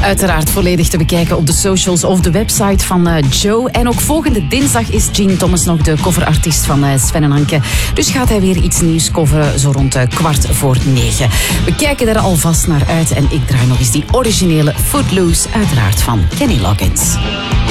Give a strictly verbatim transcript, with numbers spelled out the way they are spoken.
Uiteraard volledig te bekijken op de socials of de website van uh, Joe. En ook volgende dinsdag is Gene Thomas nog de coverartiest van uh, Sven en Anke. Dus gaat hij weer iets nieuws coveren, zo rond uh, kwart voor negen. We kijken er alvast naar uit en ik draai nog eens die originele Footloose, uiteraard van Kenny Loggins.